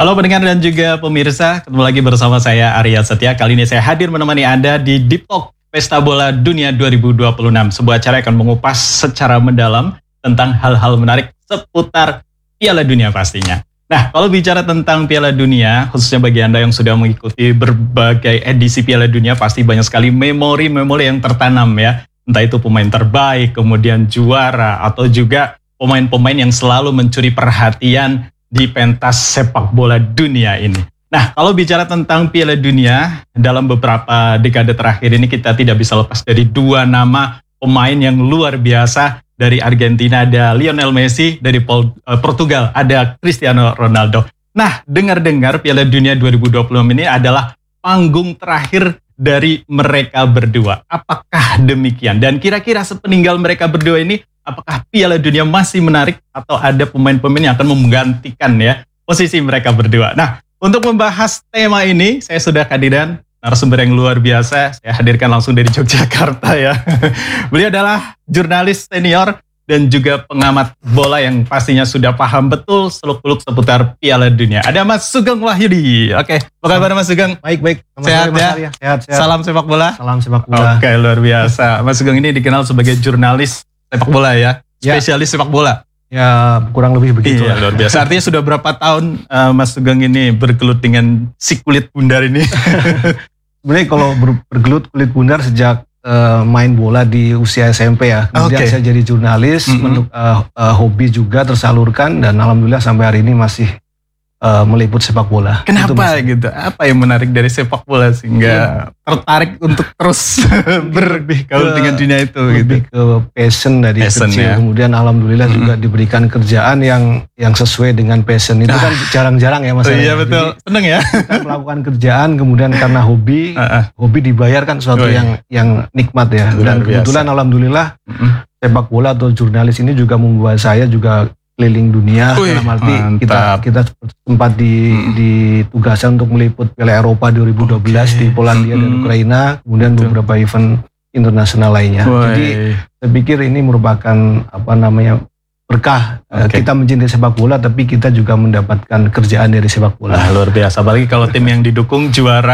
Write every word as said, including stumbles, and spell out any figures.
Halo pendengar dan juga pemirsa, ketemu lagi bersama saya Arya Setia. Kali ini saya hadir menemani Anda di Deep Talk Pesta Bola Dunia dua ribu dua puluh enam. Sebuah acara yang akan mengupas secara mendalam tentang hal-hal menarik seputar Piala Dunia pastinya. Nah, kalau bicara tentang Piala Dunia, khususnya bagi Anda yang sudah mengikuti berbagai edisi Piala Dunia, pasti banyak sekali memori-memori yang tertanam ya. Entah itu pemain terbaik, kemudian juara, atau juga pemain-pemain yang selalu mencuri perhatian di pentas sepak bola dunia ini. Nah, kalau bicara tentang Piala Dunia, dalam beberapa dekade terakhir ini kita tidak bisa lepas dari dua nama pemain yang luar biasa. Dari Argentina ada Lionel Messi, dari Portugal ada Cristiano Ronaldo. Nah, dengar-dengar Piala Dunia dua ribu dua puluh enam ini adalah panggung terakhir dari mereka berdua. Apakah demikian? Dan kira-kira sepeninggal mereka berdua ini, apakah Piala Dunia masih menarik atau ada pemain-pemain yang akan menggantikan ya posisi mereka berdua? Nah, untuk membahas tema ini, saya sudah kehadiran narasumber yang luar biasa. Saya hadirkan langsung dari Yogyakarta ya. Beliau adalah jurnalis senior dan juga pengamat bola yang pastinya sudah paham betul seluk-beluk seputar Piala Dunia. Ada Mas Sugeng Wahyudi. Oke, apa kabar Mas Sugeng? Baik-baik. Sehat ya? Sehat, sehat. Salam sepak bola? Salam sepak bola. Oke, luar biasa. Mas Sugeng ini dikenal sebagai jurnalis sepak bola ya? Spesialis sepak bola? Ya, kurang lebih begitu. Iya, luar biasa. Artinya sudah berapa tahun uh, Mas Sugeng ini bergelut dengan si kulit bundar ini? Sebenarnya kalau ber, bergelut kulit bundar sejak uh, main bola di usia S M P ya. Kemudian okay. saya jadi jurnalis, mm-hmm. untuk uh, uh, hobi juga tersalurkan dan alhamdulillah sampai hari ini masih uh, meliput sepak bola. Kenapa gitu? Apa yang menarik dari sepak bola sehingga hmm. tertarik untuk terus bergaul dengan dunia itu? Lebih gitu. ke passion dari passion, kecil. Ya. Kemudian alhamdulillah hmm. juga diberikan kerjaan yang yang sesuai dengan passion. Itu ah. kan jarang-jarang ya Mas. Oh, iya betul. Jadi, seneng ya. Kita melakukan kerjaan kemudian karena hobi, uh-uh. hobi dibayar kan sesuatu oh, iya. yang yang nikmat ya. Luar Dan kebetulan biasa. Alhamdulillah uh-uh. sepak bola atau jurnalis ini juga membuat saya juga keliling dunia. Ui, dalam arti mantap. kita kita sempat di, hmm. ditugaskan untuk meliput Piala Eropa dua ribu dua belas okay. di Polandia hmm. dan Ukraina, kemudian Betul. beberapa event internasional lainnya. Woy. Jadi saya pikir ini merupakan apa namanya berkah. Okay. Kita mencintai sepak bola, tapi kita juga mendapatkan kerjaan dari sepak bola. Nah, luar biasa. Apalagi kalau tim yang didukung juara.